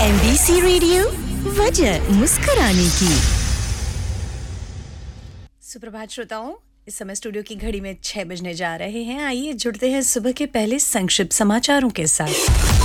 MBC radio, वजह मुस्कुराने की। सुप्रभात श्रोताओं, इस समय स्टूडियो की घड़ी में 6 बजने जा रहे हैं। आइए जुड़ते हैं सुबह के पहले संक्षिप्त समाचारों के साथ।